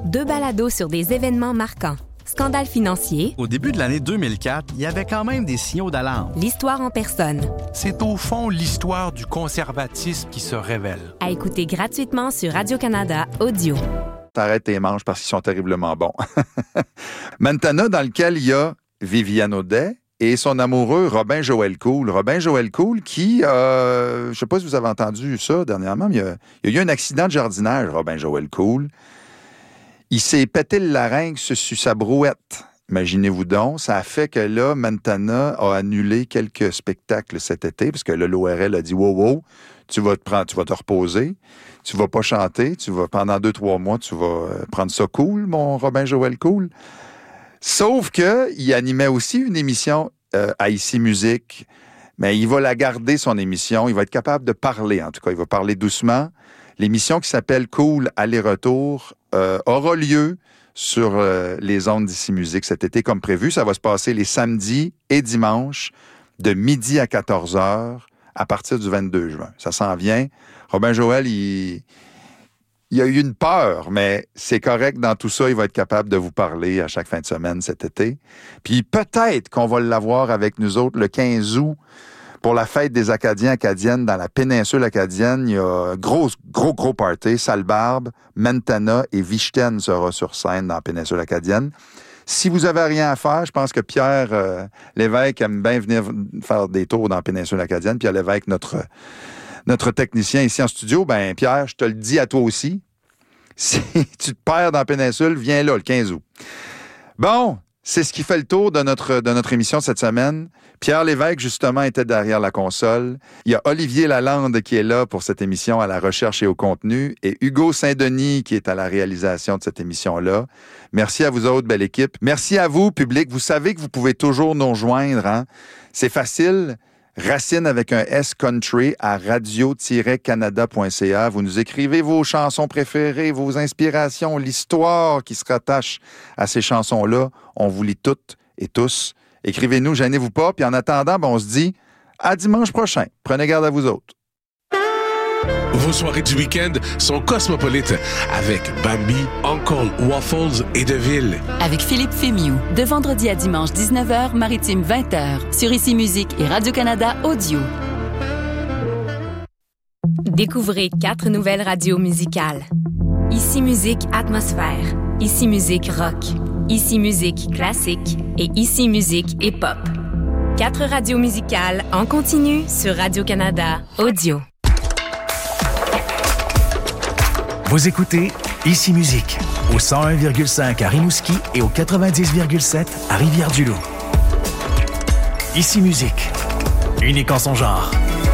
2 balados sur des événements marquants. Scandale financier. Au début de l'année 2004, il y avait quand même des signaux d'alarme. L'histoire en personne. C'est au fond l'histoire du conservatisme qui se révèle. À écouter gratuitement sur Radio-Canada Audio. T'arrêtes tes manches parce qu'ils sont terriblement bons. Montana, dans lequel il y a Viviane Audet et son amoureux Robin Joël Cool. Robin Joël Cool qui, je ne sais pas si vous avez entendu ça dernièrement, mais il y a eu un accident de jardinage, Robin Joël Cool. Il s'est pété le larynx sur sa brouette. Imaginez-vous donc. Ça a fait que là, Montana a annulé quelques spectacles cet été parce que là, l'ORL a dit « Wow, tu vas te reposer, tu vas pas chanter, pendant 2-3 mois, tu vas prendre ça cool, mon Robin Joël Cool. » Sauf qu'il animait aussi une émission à Ici Musique, mais il va la garder, son émission. Il va être capable de parler, en tout cas. Il va parler doucement. L'émission qui s'appelle Cool Aller-Retour aura lieu sur les ondes d'Ici Musique cet été, comme prévu. Ça va se passer les samedis et dimanches de midi à 14h à partir du 22 juin. Ça s'en vient. Robin Joël, il a eu une peur, mais c'est correct dans tout ça. Il va être capable de vous parler à chaque fin de semaine cet été. Puis peut-être qu'on va l'avoir avec nous autres le 15 août pour la fête des Acadiens acadiennes dans la péninsule acadienne. Il y a un gros party. Sallebarbe, Montana et Vichten sera sur scène dans la péninsule acadienne. Si vous avez rien à faire, je pense que Pierre Lévesque aime bien venir faire des tours dans la péninsule acadienne. Pierre Lévesque, notre technicien ici en studio. Ben Pierre, je te le dis à toi aussi. Si tu te perds dans la péninsule, viens là le 15 août. Bon, c'est ce qui fait le tour de notre émission cette semaine. Pierre Lévesque, justement, était derrière la console. Il y a Olivier Lalande qui est là pour cette émission à la recherche et au contenu et Hugo Saint-Denis qui est à la réalisation de cette émission-là. Merci à vous autres, belle équipe. Merci à vous, public. Vous savez que vous pouvez toujours nous rejoindre. Hein? C'est facile. Racine avec un S country à radio-canada.ca. Vous nous écrivez vos chansons préférées, vos inspirations, l'histoire qui se rattache à ces chansons-là. On vous lit toutes et tous. Écrivez-nous, gênez-vous pas. Puis en attendant, on se dit à dimanche prochain. Prenez garde à vous autres. Vos soirées du week-end sont cosmopolites avec Bambi, Uncle, Waffles et Deville. Avec Philippe Fémiou, de vendredi à dimanche 19h, Maritime 20h, sur Ici Musique et Radio-Canada Audio. Découvrez 4 nouvelles radios musicales. Ici Musique Atmosphère, Ici Musique Rock, Ici Musique Classique et Ici Musique Hip-Hop. 4 radios musicales en continu sur Radio-Canada Audio. Vous écoutez Ici Musique, au 101,5 à Rimouski et au 90,7 à Rivière-du-Loup. Ici Musique, unique en son genre.